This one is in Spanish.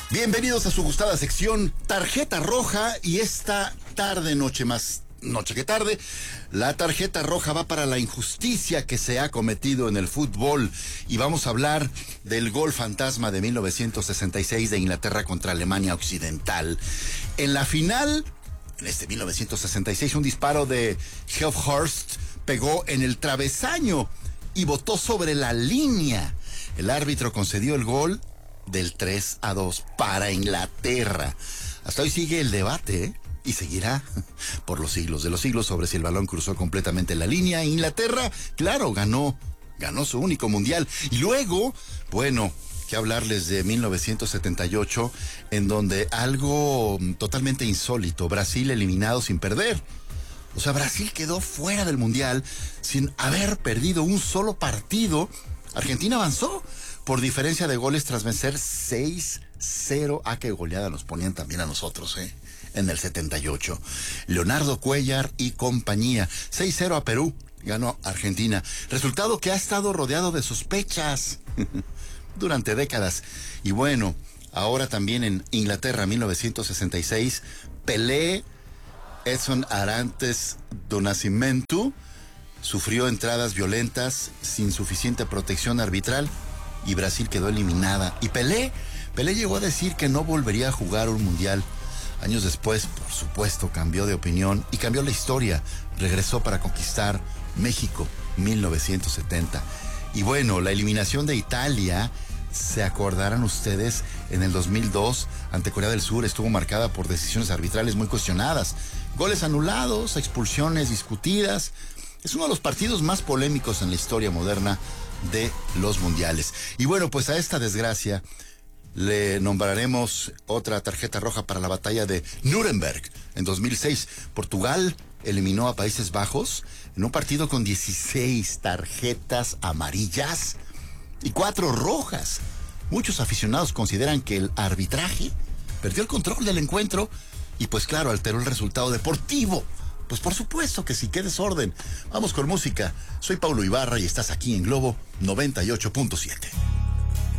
Bienvenidos a su gustada sección Tarjeta Roja, y esta tarde, noche que tarde, la tarjeta roja va para la injusticia que se ha cometido en el fútbol, y vamos a hablar del gol fantasma de 1966 de Inglaterra contra Alemania Occidental. En la final, en este 1966, un disparo de Geoff Hurst pegó en el travesaño y botó sobre la línea. El árbitro concedió el gol del 3-2 para Inglaterra. Hasta hoy sigue el debate, ¿eh? Y seguirá por los siglos de los siglos sobre si el balón cruzó completamente la línea. Inglaterra, claro, ganó su único mundial. Y luego, bueno, que hablarles de 1978, en donde algo totalmente insólito: Brasil eliminado sin perder. O sea, Brasil quedó fuera del mundial sin haber perdido un solo partido. Argentina avanzó por diferencia de goles tras vencer 6-0. Qué goleada nos ponían también a nosotros, en el 78. Leonardo Cuellar y compañía. 6-0 a Perú, ganó Argentina. Resultado que ha estado rodeado de sospechas durante décadas. Y bueno, ahora también en Inglaterra, 1966, Pelé, Edson Arantes do Nascimento, sufrió entradas violentas sin suficiente protección arbitral y Brasil quedó eliminada. Y Pelé llegó a decir que no volvería a jugar un mundial. Años después, por supuesto, cambió de opinión y cambió la historia. Regresó para conquistar México, 1970. Y bueno, la eliminación de Italia, se acordarán ustedes, en el 2002 ante Corea del Sur, estuvo marcada por decisiones arbitrales muy cuestionadas, goles anulados, expulsiones discutidas. Es uno de los partidos más polémicos en la historia moderna de los mundiales. Y bueno, pues a esta desgracia le nombraremos otra tarjeta roja para la batalla de Nuremberg. En 2006, Portugal eliminó a Países Bajos en un partido con 16 tarjetas amarillas y 4 rojas. Muchos aficionados consideran que el arbitraje perdió el control del encuentro y pues claro, alteró el resultado deportivo. Pues por supuesto que sí, qué desorden. Vamos con música. Soy Paulo Ibarra y estás aquí en Globo 98.7.